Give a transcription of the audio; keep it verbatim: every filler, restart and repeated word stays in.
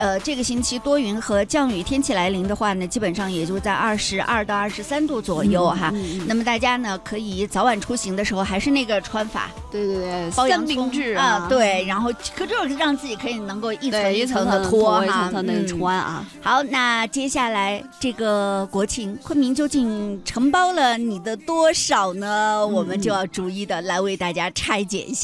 呃，这个星期多云和降雨天气来临的话呢，基本上也就在二十二到二十三度左右哈。嗯嗯嗯、那么大家呢，可以早晚出行的时候还是那个穿法， 对对对， 包洋葱制啊，对，然后可就是让自己可以能够一层一层的脱哈， 一层层的穿啊、 嗯。好，那接下来这个国庆，昆明究竟承包了你的多少呢？嗯、我们就要逐一的来为大家拆解一下。